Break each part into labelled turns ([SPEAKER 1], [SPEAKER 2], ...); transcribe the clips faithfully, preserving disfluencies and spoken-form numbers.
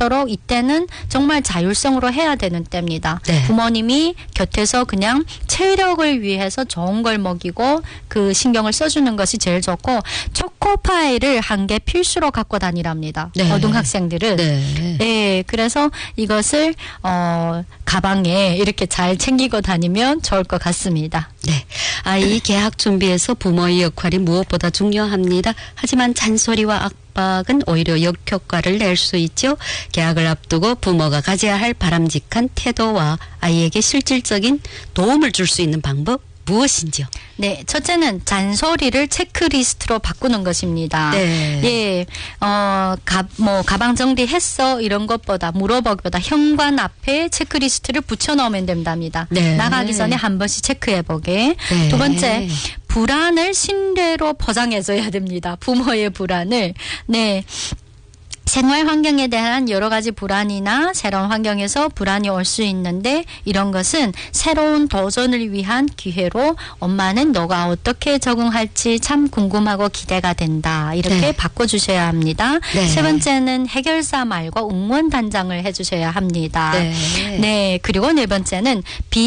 [SPEAKER 1] 있도록 이때는 정말 자율성으로 해야 되는 때입니다.
[SPEAKER 2] 네.
[SPEAKER 1] 부모님이 곁에서 그냥 체력을 위해서 좋은 걸 먹이고 그 신경을 써주는 것이 제일 좋고 초코파이를 한 개 필수로 갖고 다니랍니다.
[SPEAKER 2] 네.
[SPEAKER 1] 고등학생들은.
[SPEAKER 2] 네.
[SPEAKER 1] 네, 그래서 이것을 어, 가방에 이렇게 잘 챙기고 다니면 좋을 것 같습니다.
[SPEAKER 2] 네. 아이 개학 준비에서 부모의 역할이 무엇보다 중요합니다. 하지만 잔소리와 압박은 오히려 역효과를 낼 수 있죠. 개학을 앞두고 부모가 가져야 할 바람직한 태도와 아이에게 실질적인 도움을 줄 수 있는 방법 무엇인지요?
[SPEAKER 1] 네, 첫째는 잔소리를 체크리스트로 바꾸는 것입니다.
[SPEAKER 2] 네.
[SPEAKER 1] 예, 어, 가, 뭐, 가방 정리했어? 이런 것보다, 물어보기보다 현관 앞에 체크리스트를 붙여넣으면 된답니다.
[SPEAKER 2] 네.
[SPEAKER 1] 나가기 전에 한 번씩 체크해보게.
[SPEAKER 2] 네.
[SPEAKER 1] 두 번째, 불안을 신뢰로 포장해줘야 됩니다. 부모의 불안을. 네. 생활 환경에 대한 여러 가지 불안이나 새로운 환경에서 불안이 올 수 있는데 이런 것은 새로운 도전을 위한 기회로 엄마는 너가 어떻게 적응할지 참 궁금하고 기대가 된다. 이렇게
[SPEAKER 2] 네.
[SPEAKER 1] 바꿔주셔야 합니다.
[SPEAKER 2] 네.
[SPEAKER 1] 세 번째는 해결사 말고 응원단장을 해주셔야 합니다.
[SPEAKER 2] 네.
[SPEAKER 1] 네. 그리고 네 번째는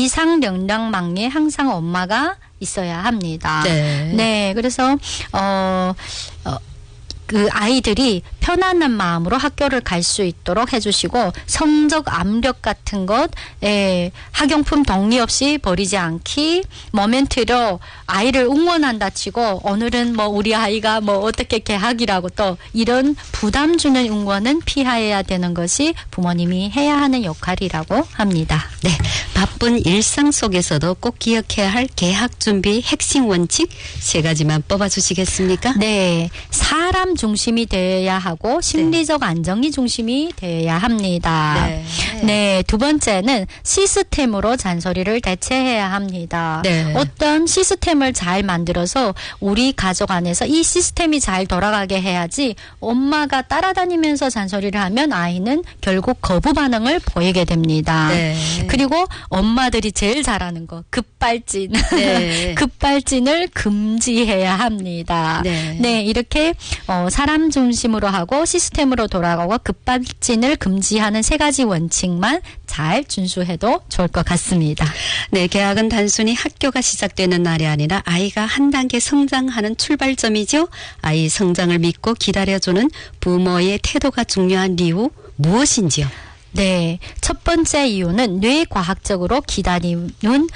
[SPEAKER 1] 비상연락망에 항상 엄마가 있어야 합니다.
[SPEAKER 2] 네.
[SPEAKER 1] 네. 그래서 어, 어 그 아이들이 편안한 마음으로 학교를 갈 수 있도록 해주시고 성적 압력 같은 것, 예, 학용품 동의 없이 버리지 않기, 모멘트로 아이를 응원한다 치고 오늘은 뭐 우리 아이가 뭐 어떻게 개학이라고 또 이런 부담 주는 응원은 피해야 되는 것이 부모님이 해야 하는 역할이라고 합니다.
[SPEAKER 2] 네, 바쁜 일상 속에서도 꼭 기억해야 할 개학 준비 핵심 원칙 세 가지만 뽑아주시겠습니까?
[SPEAKER 1] 네, 사람 중심이 되어야 하고 심리적 네. 안정이 중심이 되어야 합니다. 네. 네, 두 번째는 시스템으로 잔소리를 대체해야 합니다.
[SPEAKER 2] 네.
[SPEAKER 1] 어떤 시스템을 잘 만들어서 우리 가족 안에서 이 시스템이 잘 돌아가게 해야지 엄마가 따라다니면서 잔소리를 하면 아이는 결국 거부 반응을 보이게 됩니다.
[SPEAKER 2] 네.
[SPEAKER 1] 그리고 엄마들이 제일 잘하는 거 급발진. 네. 급발진을 금지해야 합니다. 네, 네 이렇게 어, 사람 중심으로 하고 시스템으로 돌아가고 급발진을 금지하는 세 가지 원칙만 잘 준수해도 좋을 것 같습니다.
[SPEAKER 2] 네, 개학은 단순히 학교가 시작되는 날이 아니라 아이가 한 단계 성장하는 출발점이죠. 아이 성장을 믿고 기다려주는 부모의 태도가 중요한 이유 무엇인지요?
[SPEAKER 1] 네. 첫 번째 이유는 뇌과학적으로 기다리는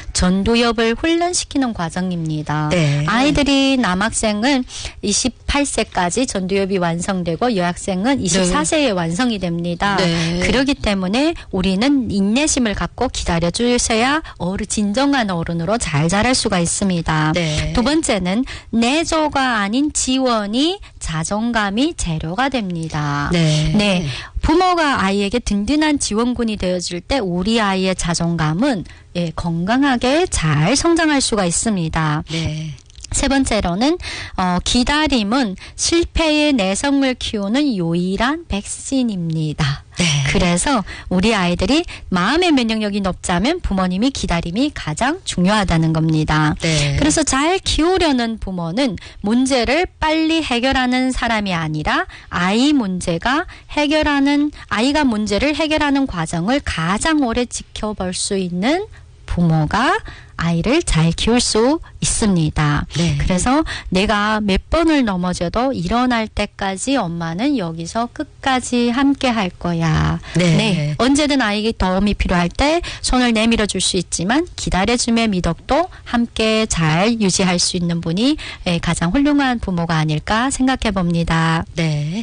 [SPEAKER 1] 전두엽을 훈련시키는 과정입니다. 네. 아이들이 남학생은 이십팔 세까지 전두엽이 완성되고 여학생은 이십사 세에 네. 완성이 됩니다. 네. 그렇기 때문에 우리는 인내심을 갖고 기다려주셔야 어른, 진정한 어른으로 잘 자랄 수가 있습니다. 네. 두 번째는 내조가 아닌 지원이 자존감이 재료가 됩니다. 네. 네. 부모가 아이에게 든든한 지원군이 되어줄 때 우리 아이의 자존감은 예, 건강하게 잘 성장할 수가 있습니다. 네. 세 번째로는 어, 기다림은 실패의 내성을 키우는 유일한 백신입니다. 네. 그래서 우리 아이들이 마음의 면역력이 높자면 부모님이 기다림이 가장 중요하다는 겁니다. 네. 그래서 잘 키우려는 부모는 문제를 빨리 해결하는 사람이 아니라 아이 문제가 해결하는 아이가 문제를 해결하는 과정을 가장 오래 지켜볼 수 있는 부모가 아이를 잘 키울 수 있습니다. 네. 그래서 내가 몇 번을 넘어져도 일어날 때까지 엄마는 여기서 끝까지 함께 할 거야. 네. 네. 언제든 아이에게 도움이 필요할 때 손을 내밀어 줄 수 있지만 기다려줌의 미덕도 함께 잘 유지할 수 있는 분이 가장 훌륭한 부모가 아닐까 생각해 봅니다.
[SPEAKER 2] 네.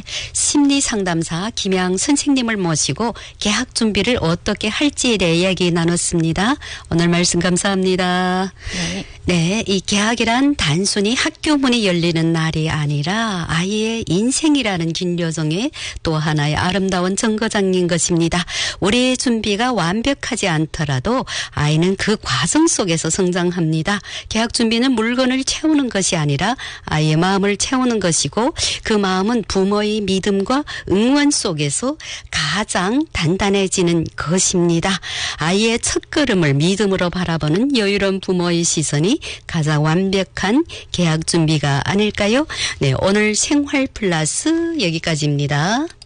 [SPEAKER 2] 심리상담사 김양 선생님을 모시고 개학 준비를 어떻게 할지에 대해 이야기 나눴습니다. 오늘 말씀 감사합니다. 네. 네, 이 개학이란 단순히 학교 문이 열리는 날이 아니라 아이의 인생이라는 긴 여정의 또 하나의 아름다운 정거장인 것입니다. 우리의 준비가 완벽하지 않더라도 아이는 그 과정 속에서 성장합니다. 개학 준비는 물건을 채우는 것이 아니라 아이의 마음을 채우는 것이고 그 마음은 부모의 믿음과 응원 속에서 가장 단단해지는 것입니다. 아이의 첫걸음을 믿음으로 바라보는 여유로운 부모의 시선이 가장 완벽한 개학 준비가 아닐까요? 네, 오늘 생활 플러스 여기까지입니다.